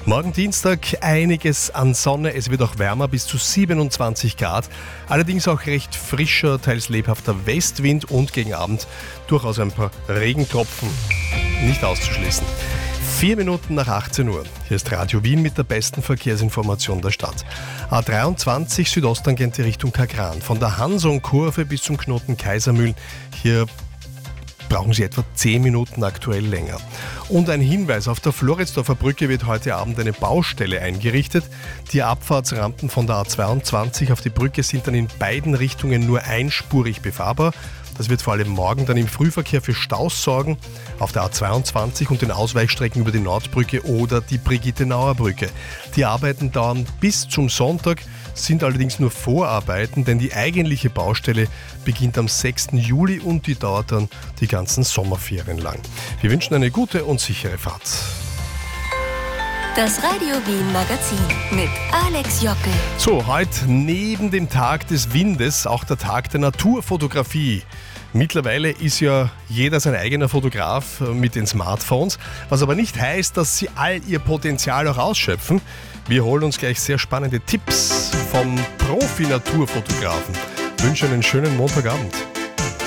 Morgen Dienstag einiges an Sonne, es wird auch wärmer, bis zu 27 Grad. Allerdings auch recht frischer, teils lebhafter Westwind und gegen Abend durchaus ein paar Regentropfen. Nicht auszuschließen. 4 Minuten nach 18 Uhr. Hier ist Radio Wien mit der besten Verkehrsinformation der Stadt. A23 Südosttangente Richtung Kagran. Von der Hanson-Kurve bis zum Knoten Kaisermühlen. Hier brauchen Sie etwa 10 Minuten aktuell länger. Und ein Hinweis, auf der Floridsdorfer Brücke wird heute Abend eine Baustelle eingerichtet. Die Abfahrtsrampen von der A22 auf die Brücke sind dann in beiden Richtungen nur einspurig befahrbar. Das wird vor allem morgen dann im Frühverkehr für Staus sorgen, auf der A22 und den Ausweichstrecken über die Nordbrücke oder die Brigitte-Nauer Brücke. Die Arbeiten dauern bis zum Sonntag, sind allerdings nur Vorarbeiten, denn die eigentliche Baustelle beginnt am 6. Juli und die dauert dann die ganzen Sommerferien lang. Wir wünschen eine gute und sichere Fahrt. Das Radio Wien Magazin mit Alex Jockel. So, heute neben dem Tag des Windes auch der Tag der Naturfotografie. Mittlerweile ist ja jeder sein eigener Fotograf mit den Smartphones, was aber nicht heißt, dass sie all ihr Potenzial auch ausschöpfen. Wir holen uns gleich sehr spannende Tipps vom Profi-Naturfotografen. Ich wünsche einen schönen Montagabend.